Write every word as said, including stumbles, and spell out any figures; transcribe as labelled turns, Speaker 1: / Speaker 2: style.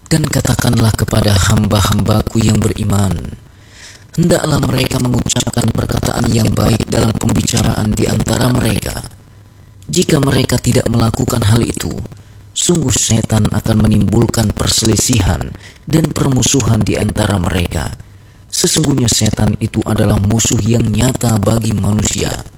Speaker 1: Dan katakanlah kepada hamba-hambaku yang beriman, hendaklah mereka mengucapkan perkataan yang baik dalam pembicaraan di antara mereka. Jika mereka tidak melakukan hal itu, sungguh setan akan menimbulkan perselisihan dan permusuhan di antara mereka. Sesungguhnya setan itu adalah musuh yang nyata bagi manusia.